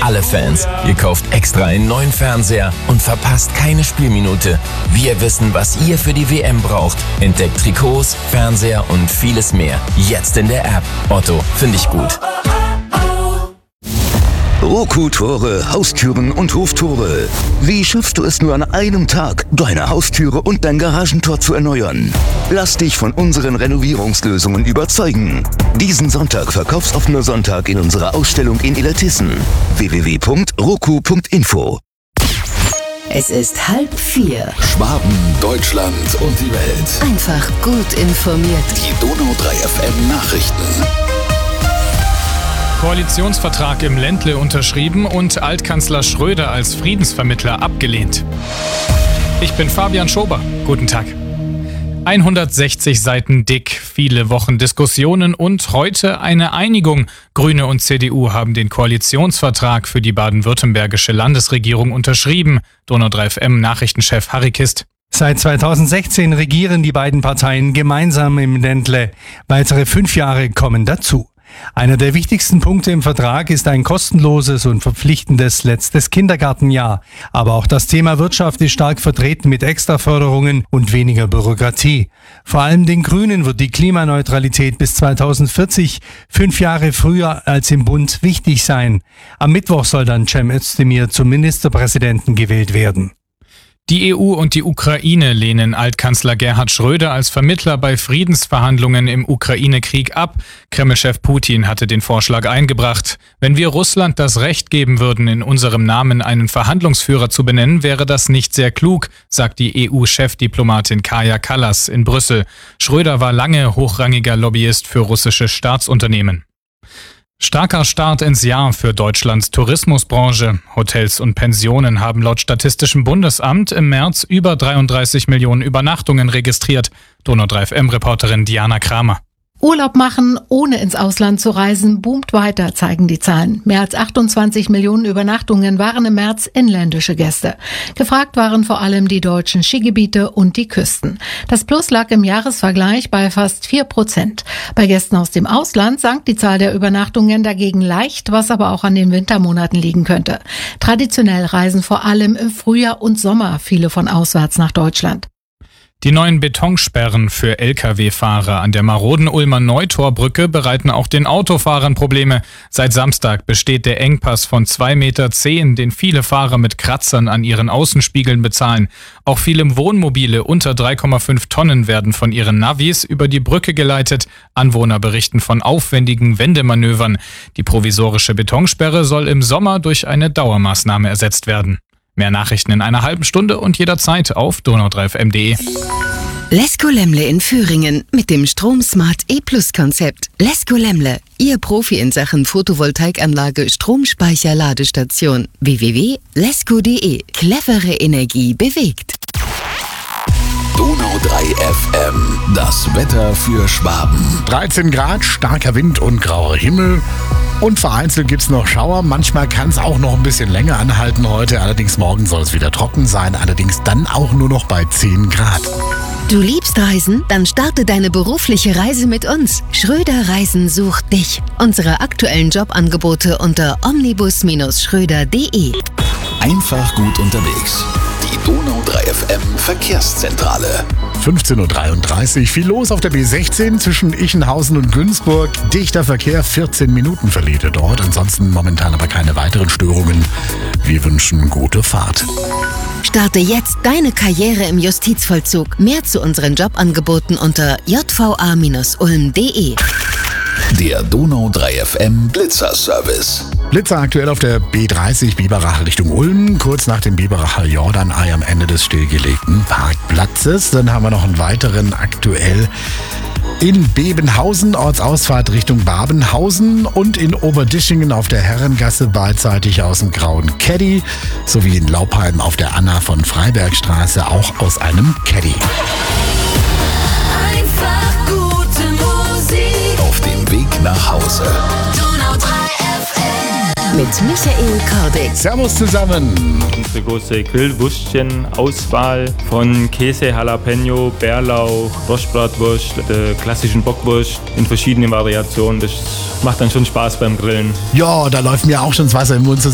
alle Fans. Ihr kauft extra einen neuen Fernseher und verpasst keine Spielminute. Wir wissen, was ihr für die WM braucht. Entdeckt Trikots, Fernseher und vieles mehr. Jetzt in der App. Otto, finde ich gut. Roku-Tore, Haustüren und Hoftore. Wie schaffst du es nur an einem Tag, deine Haustüre und dein Garagentor zu erneuern? Lass dich von unseren Renovierungslösungen überzeugen. Diesen Sonntag verkaufsoffener Sonntag in unserer Ausstellung in Illertissen. www.roku.info. Es ist 3:30. Schwaben, Deutschland und die Welt. Einfach gut informiert. Die Donau 3 FM Nachrichten. Koalitionsvertrag im Ländle unterschrieben und Altkanzler Schröder als Friedensvermittler abgelehnt. Ich bin Fabian Schober. Guten Tag. 160 Seiten dick, viele Wochen Diskussionen und heute eine Einigung. Grüne und CDU haben den Koalitionsvertrag für die baden-württembergische Landesregierung unterschrieben. Donau 3 FM Nachrichtenchef Harry Kist. Seit 2016 regieren die beiden Parteien gemeinsam im Ländle. Weitere 5 Jahre kommen dazu. Einer der wichtigsten Punkte im Vertrag ist ein kostenloses und verpflichtendes letztes Kindergartenjahr. Aber auch das Thema Wirtschaft ist stark vertreten mit Extraförderungen und weniger Bürokratie. Vor allem den Grünen wird die Klimaneutralität bis 2040, 5 Jahre früher als im Bund, wichtig sein. Am Mittwoch soll dann Cem Özdemir zum Ministerpräsidenten gewählt werden. Die EU und die Ukraine lehnen Altkanzler Gerhard Schröder als Vermittler bei Friedensverhandlungen im Ukraine-Krieg ab. Kreml-Chef Putin hatte den Vorschlag eingebracht. Wenn wir Russland das Recht geben würden, in unserem Namen einen Verhandlungsführer zu benennen, wäre das nicht sehr klug, sagt die EU-Chefdiplomatin Kaja Kallas in Brüssel. Schröder war lange hochrangiger Lobbyist für russische Staatsunternehmen. Starker Start ins Jahr für Deutschlands Tourismusbranche. Hotels und Pensionen haben laut Statistischem Bundesamt im März über 33 Millionen Übernachtungen registriert. Donau 3 FM-Reporterin Diana Kramer. Urlaub machen, ohne ins Ausland zu reisen, boomt weiter, zeigen die Zahlen. Mehr als 28 Millionen Übernachtungen waren im März inländische Gäste. Gefragt waren vor allem die deutschen Skigebiete und die Küsten. Das Plus lag im Jahresvergleich bei fast 4%. Bei Gästen aus dem Ausland sank die Zahl der Übernachtungen dagegen leicht, was aber auch an den Wintermonaten liegen könnte. Traditionell reisen vor allem im Frühjahr und Sommer viele von auswärts nach Deutschland. Die neuen Betonsperren für Lkw-Fahrer an der maroden Ulmer Neutorbrücke bereiten auch den Autofahrern Probleme. Seit Samstag besteht der Engpass von 2,10 Meter, den viele Fahrer mit Kratzern an ihren Außenspiegeln bezahlen. Auch viele Wohnmobile unter 3,5 Tonnen werden von ihren Navis über die Brücke geleitet. Anwohner berichten von aufwendigen Wendemanövern. Die provisorische Betonsperre soll im Sommer durch eine Dauermaßnahme ersetzt werden. Mehr Nachrichten in einer halben Stunde und jederzeit auf donau3fm.de. Lesko Lemle in Föhringen mit dem StromSmart E-Plus-Konzept. Lesko Lemle, Ihr Profi in Sachen Photovoltaikanlage, Stromspeicher, Ladestation. www.lesko.de. Clevere Energie bewegt. Donau 3 FM. Das Wetter für Schwaben. 13 Grad, starker Wind und grauer Himmel. Und vereinzelt gibt es noch Schauer. Manchmal kann es auch noch ein bisschen länger anhalten heute. Allerdings morgen soll es wieder trocken sein. Allerdings dann auch nur noch bei 10 Grad. Du liebst Reisen? Dann starte deine berufliche Reise mit uns. Schröder Reisen sucht dich. Unsere aktuellen Jobangebote unter omnibus-schröder.de. Einfach gut unterwegs. Die Donau 3 FM Verkehrszentrale. 15.33 Uhr, viel los auf der B16 zwischen Ichenhausen und Günzburg. Dichter Verkehr, 14 Minuten verliert ihr dort. Ansonsten momentan aber keine weiteren Störungen. Wir wünschen gute Fahrt. Starte jetzt deine Karriere im Justizvollzug. Mehr zu unseren Jobangeboten unter jva-ulm.de. Der Donau 3 FM Blitzer-Service. Blitzer aktuell auf der B30 Biberach Richtung Ulm, kurz nach dem Biberacher Jordanei am Ende des stillgelegten Parkplatzes. Dann haben wir noch einen weiteren aktuell in Bebenhausen, Ortsausfahrt Richtung Babenhausen und in Oberdischingen auf der Herrengasse beidseitig aus dem grauen Caddy, sowie in Laupheim auf der Anna von Freibergstraße auch aus einem Caddy. Einfach gute Musik auf dem Weg nach Hause. Donau 3 FM mit Michael Kordick. Servus zusammen. Unsere große Grillwürstchen-Auswahl von Käse, Jalapeno, Bärlauch, Rostbratwurst, der klassischen Bockwurst in verschiedenen Variationen. Das macht dann schon Spaß beim Grillen. Ja, da läuft mir auch schon das Wasser im Mund.